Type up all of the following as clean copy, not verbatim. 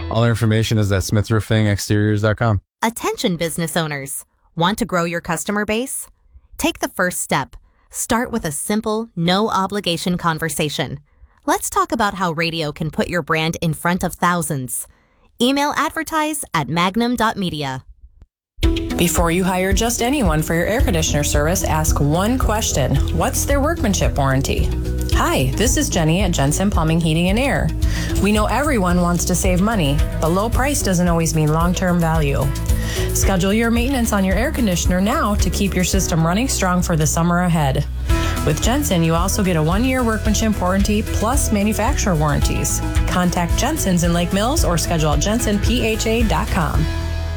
All our information is at smithroofingexteriors.com. Attention business owners. Want to grow your customer base? Take the first step. Start with a simple, no-obligation conversation. Let's talk about how radio can put your brand in front of thousands. Email advertise@magnum.media. Before you hire just anyone for your air conditioner service, ask one question. What's their workmanship warranty? Hi, this is Jenny at Jensen Plumbing, Heating, and Air. We know everyone wants to save money, but low price doesn't always mean long-term value. Schedule your maintenance on your air conditioner now to keep your system running strong for the summer ahead. With Jensen, you also get a 1-year workmanship warranty plus manufacturer warranties. Contact Jensen's in Lake Mills or schedule at jensenpha.com.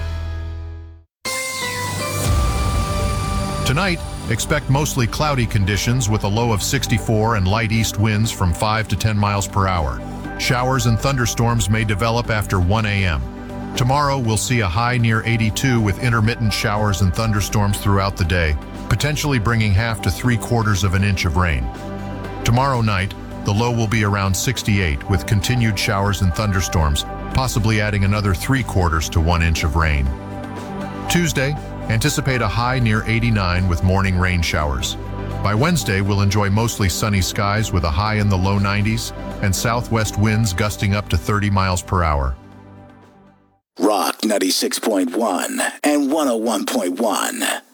Tonight, expect mostly cloudy conditions with a low of 64 and light east winds from 5 to 10 miles per hour. Showers and thunderstorms may develop after 1 a.m. Tomorrow, we'll see a high near 82 with intermittent showers and thunderstorms throughout the day, potentially bringing half to 3/4 of an inch of rain. Tomorrow night, the low will be around 68 with continued showers and thunderstorms, possibly adding another 3/4 to 1 inch of rain. Tuesday, anticipate a high near 89 with morning rain showers. By Wednesday, we'll enjoy mostly sunny skies with a high in the low 90s and southwest winds gusting up to 30 miles per hour. Rock 96.1 and 101.1.